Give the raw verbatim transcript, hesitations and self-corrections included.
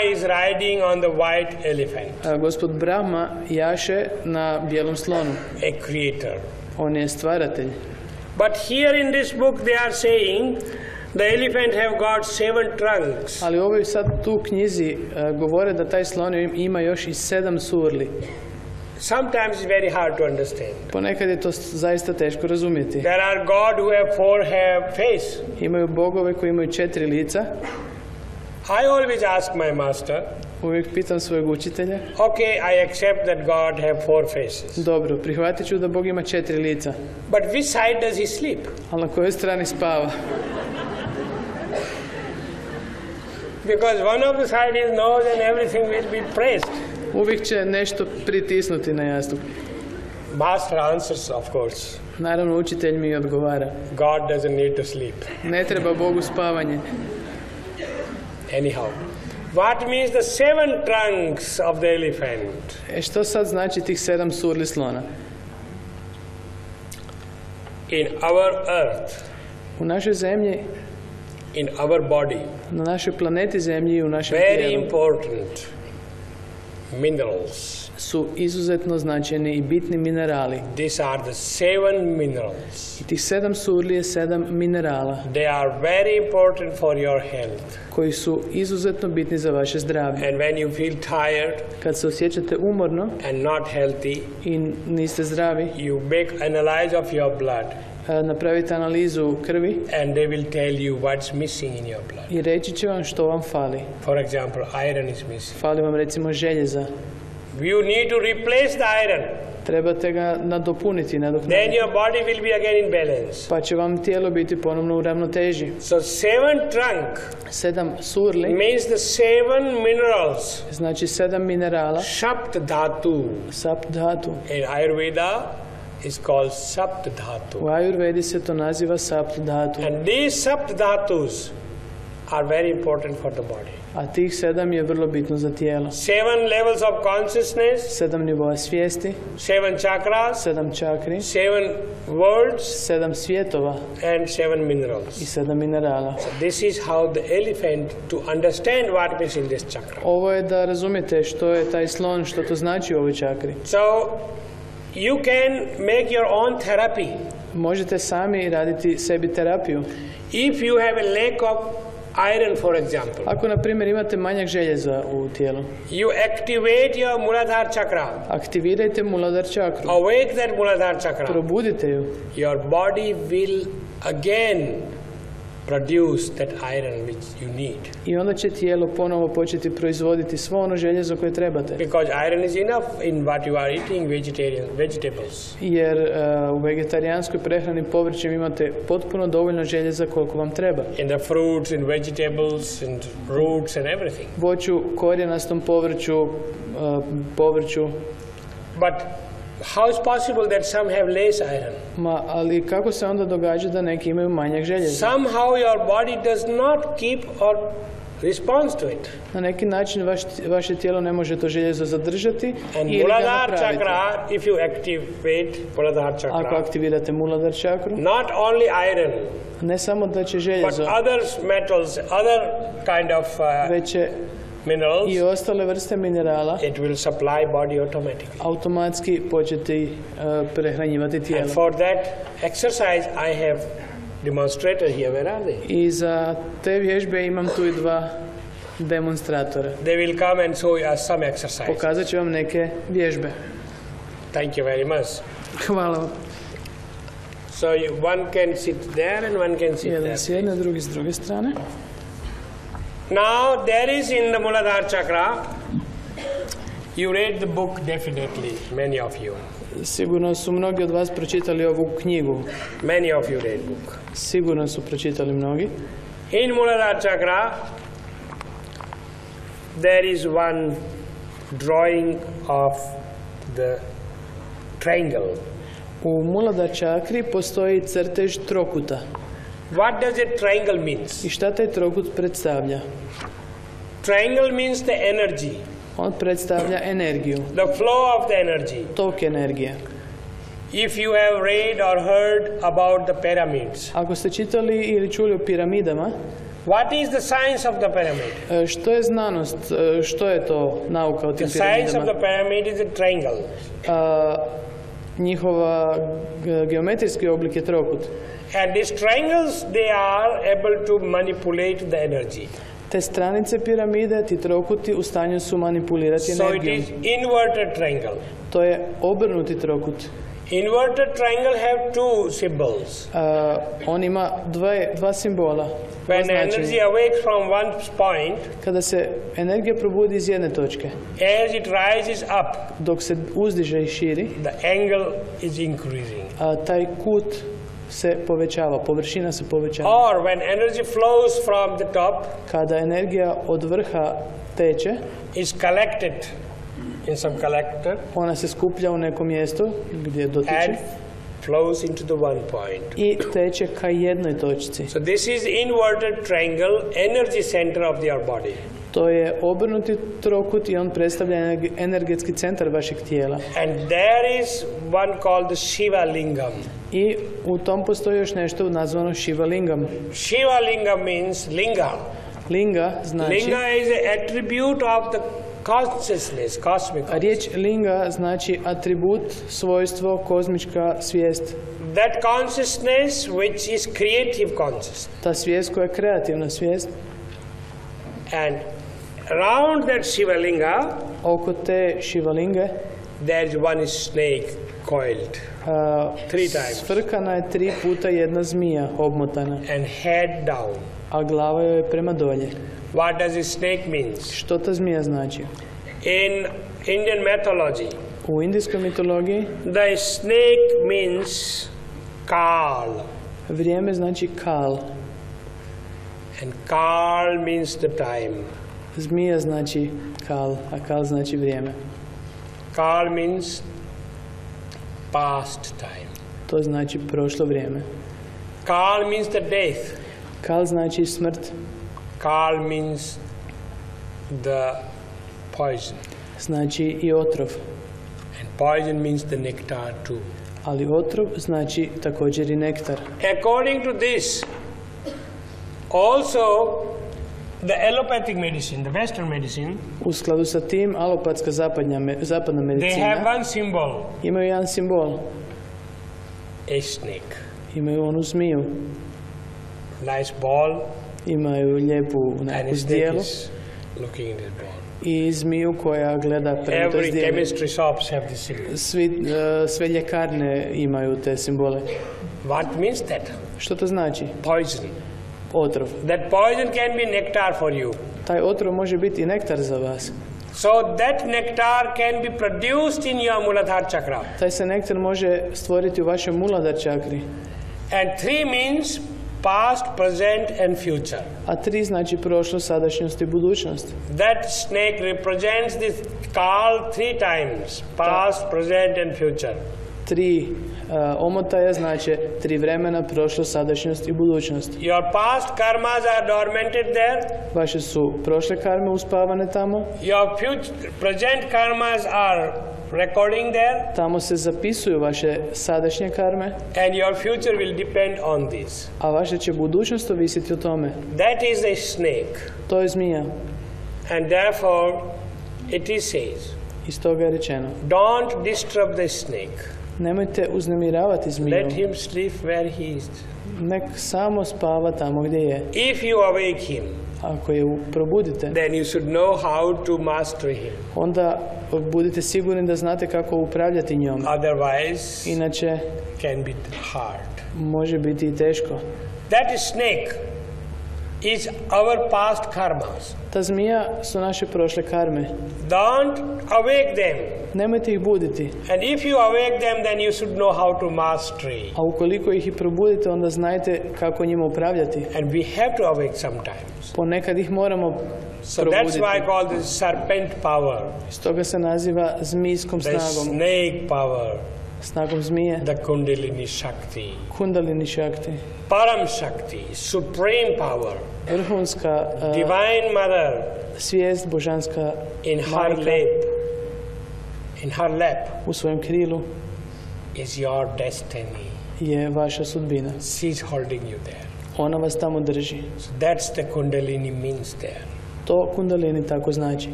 is riding on the white elephant. A gospod Brahma jaše na bijelom slonu. A creator. On je stvaratelj. But here in this book they are saying the elephant have got seven trunks. Ali ovoj sad tu knjizi uh, govore da taj slon ima još i sedam surli. Sometimes it's very hard to understand. Ponekad je to zaista teško razumjeti. There are God who have four have face. Imaju bogove koji imaju četiri lica. I always ask my master. Uvijek pitam svojeg učitelja. Okay, I accept that God have four faces. Dobro, prihvatit ću da Bog ima četiri lica. But which side does he sleep? Ali na kojoj strani spava? Because one of the side is nose and everything will be pressed. Uvijek će nešto pritisnuti na jastuk. Master answers, of course. Naravno, učitelj mi odgovara. God doesn't need to sleep. Ne treba Bogu spavanje. Anyhow, what means the seven trunks of the elephant? E što sad znači tih sedam surli slona? In our earth, u našoj zemlji, in our body, na našoj planeti zemlji i u našem very tijelu, important minerals. Su izuzetno značajni i bitni minerali. These are the seven minerals. I tih sedam surli je sedam minerala. They are very important for your health. Koji su izuzetno bitni za vaše zdravlje. And when you feel tired, kad se osjećate umorno and not healthy, i niste zdravi, you make analyze of your blood. Napravite analizu krvi and they will tell you what's missing in your blood. I reći će vam što vam fali. For example, iron is missing. Fali vam recimo željeza. You need to replace the iron. Trebate ga nadopuniti, nadoknaditi. Then your body will be again in balance. Pa će vam tijelo biti ponovno u ravnoteži. So seven trunk sedam surli means the seven minerals. Znači sedam minerala. Sapt dhatu. Sapt dhatu. In Ayurveda is called Sapt dhatu. U Ayurvedi se to naziva Sapt dhatu. And these Sapt dhatus are very important for the body. A tih sedam je vrlo bitno za tijelo. Seven levels of consciousness. Sedam nivoa svijesti. Seven chakras. Sedam čakri. Seven worlds. Sedam svjetova. And seven minerals. I sedam minerala. So this is how the elephant to understand what is in this chakra. Ovo je da razumijete što je taj slon, što to znači u ovoj čakri. So you can make your own therapy. Možete sami raditi sebi terapiju. If you have a lack of iron, for example. Ako na primjer imate manjak željeza u tijelu. You activate your Muladhara chakra. Aktivirajte Muladhara čakru. Awake that Muladhara chakra. Probudite ju. Your body will again produce that iron which you need. I onda će tijelo ponovo početi proizvoditi svo ono željezo koje trebate. Because iron is enough in what you are eating, vegetarian vegetables. Jer uh, u vegetarijanskoj prehrani povrćem imate potpuno dovoljno željeza koliko vam treba. In the fruits, in vegetables, in roots and everything. Voću, korijenastom povrću, uh, povrću. But how is possible that some have less iron? Ma, ali kako se onda događa da neki imaju manjak željeza? Somehow your body does not keep or responds to it. Na neki način vaš, vaše tijelo ne može to željezo zadržati and ili ga Muladhara napraviti. Chakra, if you activate Muladhara chakra, ako aktivirate Muladhara čakru, not only iron, ne samo da će željezo, but other metals, other kind of uh, već će minerals, i ostale vrste minerala, it will supply body automatically. Automatski početi uh, prehranjivati tijelo. And for that exercise I have demonstrated here. Where are they? I za te vježbe imam tu i dva demonstratora. They will come and show us some exercises. Pokazat ću vam neke vježbe. Thank you very much. Hvala vam. So you, one can sit there and one can sit Jedan there. s jedne, drugi s druge strane. Now there is in the Muladhara chakra, you read the book definitely, many of you. Sigurno su mnogi od vas pročitali ovu knjigu. Many of you read book. Sigurno su pročitali mnogi. In Muladhara chakra, there is one drawing of the triangle. U Muladhara čakri postoji crtež trokuta. What does a triangle means? I šta taj trokut predstavlja? Triangle means the energy. On predstavlja energiju. The flow of the energy. Tok energije. If you have read or heard about the pyramids. Ako ste čitali ili čuli o piramidama, What is the science of the pyramid? E, Što je znanost, e, što je to nauka o tim The science of piramidama? the pyramid is a triangle. A, njihova ge- geometrijski oblik je trokut. And these triangles, they are able to manipulate the energy. Te stranice piramide, ti trokuti, u stanju su manipulirati So it energijom. is inverted triangle. To je obrnuti trokut. Inverted triangle have two symbols. A, on ima dva, dva simbola. dva When značenja. energy awakes from one point, Kada se energija probudi iz jedne točke, as it rises up, dok se uzdiže i širi, the angle is increasing. a taj kut se povećava, površina se povećava. Or when energy flows from the top, Kada energija od vrha teče, is collected in some collector ona se skuplja u nekom mjestu gdje dotiče and flows into the one point. i teče ka jednoj točci. So this is inverted triangle, energy center of your body. To je obrnuti trokut i on predstavlja energe- energetski centar vašeg tijela. And there is one called the Shiva Lingam. I u tom postoji još nešto nazvano Shiva Lingam. Shiva Lingam means linga. Linga znači, Linga is an attribute of the consciousness, cosmic. a riječ linga znači atribut, svojstvo, kozmička svijest. That consciousness which is creative consciousness. Ta svijest koja je kreativna svijest. And around that Shiva Linga, Oko te Shivalinge there is one snake coiled a, Three times. svrkana je tri puta jedna zmija obmotana, and head down. a glava joj je prema dolje. What does a snake means? Što ta zmija znači? In Indian mythology, U indijskoj mitologiji the snake means Kal. vrijeme znači kal. And Kal means the time. Zmija znači kal, a kal znači vrijeme. Kal means past time. To znači prošlo vrijeme. Kal means the death. Kal znači smrt, Kal means the poison. znači i otrov. And poison means the nectar too. Ali otrov znači također i nektar. According to this, also the allopathic medicine, the Western medicine, U skladu sa tim, alopatska zapadnja, me- zapadna they have medicina one symbol, imaju jedan simbol. a snake. Imaju onu zmiju, Nice ball, imaju lijepu and neku a snake zdjelu is looking at this ball. i zmiju koja gleda prema toj Every zdjelu. chemistry shops have this symbol. Svi, e, sve ljekarne imaju te simbole. What means that? Što to znači? Poison. Otrov. That poison can be nectar for you. Taj otrov može biti i nektar za vas. So that nectar can be produced in your Muladhara chakra. Taj se nektar može stvoriti u vašem Muladhara čakri. And three means past, present and future. A tri znači prošlost, sadašnjost i budućnost. That snake represents this Kal three times, past, present and future. Tri e, omotaja znače tri vremena, prošlost, sadašnjost i budućnost. Your past karmas are dormanted there. Vaše su prošle karme uspavane tamo, Your future, present karmas are recording there. tamo se zapisuju vaše sadašnje karme, And your future will depend on this. a vaša će budućnost ovisiti o tome. That is a snake. To je zmija. And therefore, it is says, Iz toga je rečeno, don't disturb the snake. nemojte uznemiravati zmiju, Let him sleep where he is. nek samo spava tamo gdje je. If you awake him, Ako je u- probudite, then you should know how to master him. onda budite sigurni da znate kako upravljati njom. Otherwise, Inače, can be hard. može biti i teško. That snake is our past karmas. Ta zmija su naše prošle karme. Don't awake them. Nemojte ih buditi. And if you awake them, then you should know how to master it. A ukoliko ih i probudite, onda znajte kako njima upravljati. And we have to awake sometimes. Ponekad ih moramo So that's probuditi. why I call this serpent power, Stoga se naziva zmijskom the snagom. snake power, Snagom zmije. the kundalini shakti, Kundalini šakti. param shakti, supreme power, Vrhunska uh, divine mother svijest, božanska in her majka lap, in her lap u svojem krilu is your destiny. je vaša sudbina. She's holding you there. Ona vas tamo drži. So that's the Kundalini means there. To Kundalini tako znači.